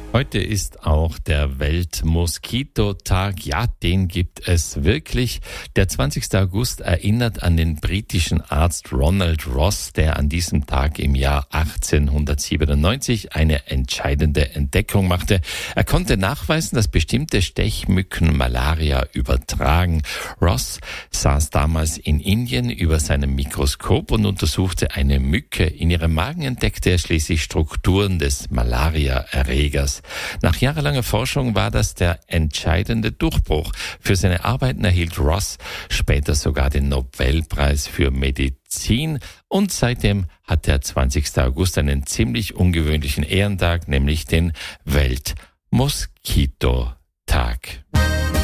Heute ist auch der Weltmoskitotag. Ja, den gibt es wirklich. Der 20. August erinnert an den britischen Arzt Ronald Ross, der an diesem Tag im Jahr 1897 eine entscheidende Entdeckung machte. Er konnte nachweisen, dass bestimmte Stechmücken Malaria übertragen. Ross saß damals in Indien über seinem Mikroskop und untersuchte eine Mücke. In ihrem Magen entdeckte er schließlich Strukturen des Malaria-Erregers. Nach jahrelanger Forschung war das der entscheidende Durchbruch. Für seine Arbeiten erhielt Ross später sogar den Nobelpreis für Medizin und seitdem hat der 20. August einen ziemlich ungewöhnlichen Ehrentag, nämlich den Weltmoskitotag.